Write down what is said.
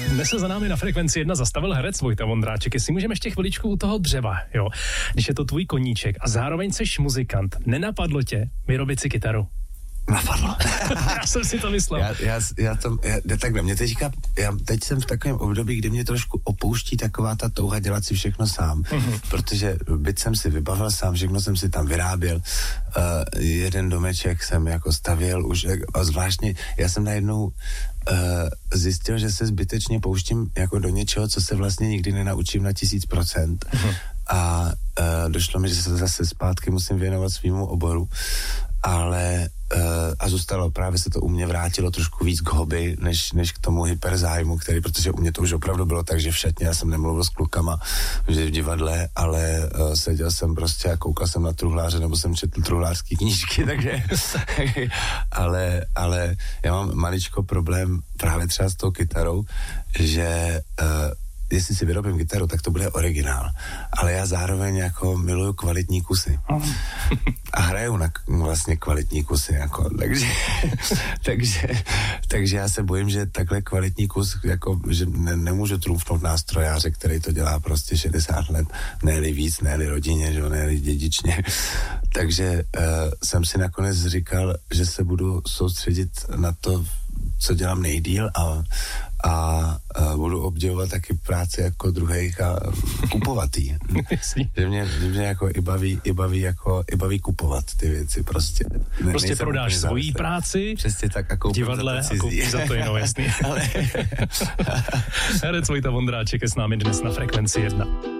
Dnes se za námi na Frekvenci 1 zastavil herec Vojta Vondráček. Jestli můžeme ještě chviličku u toho dřeva, jo. Když je to tvůj koníček a zároveň seš muzikant, nenapadlo tě vyrobit si kytaru? Napadlo. Já jsem si to myslel. Takhle, teď jsem v takovém období, kdy mě trošku opouští taková ta touha dělat si všechno sám, protože byt jsem si vybavil sám, všechno jsem si tam vyráběl, jeden domeček jsem jako stavěl už, a zvláštně, já jsem najednou zjistil, že se zbytečně pouštím jako do něčeho, co se vlastně nikdy nenaučím na 1000%. A došlo mi, že se zase zpátky musím věnovat svýmu oboru, ale a zůstalo, právě se to u mě vrátilo trošku víc k hobby, než k tomu hyperzájmu, protože u mě to už opravdu bylo tak, že v šatně já jsem nemluvil s klukama, že v divadle, ale seděl jsem prostě a koukal jsem na truhláře, nebo jsem četl truhlářský knížky, takže ale já mám maličko problém právě třeba s tou kytarou, že jestli si vyrobím kytaru, tak to bude originál. Ale já zároveň jako miluju kvalitní kusy. A hraju na vlastně kvalitní kusy, jako, takže já se bojím, že takhle kvalitní kus, jako, že nemůžu trumfnout nástrojáře, který to dělá prostě 60 let, ne-li víc, ne-li rodině, že, ne-li dědičně. Takže jsem si nakonec říkal, že se budu soustředit na to, co dělám nejdýl a budu obdivovat taky práci jako druhých a kupovat jí. že mě jako i baví kupovat ty věci prostě. Prostě prodáš svoji práci, přesně tak, a divadle a koupíš za to jinou, jasný. Herec Vojta Vondráček je s námi dnes na Frekvenci 1.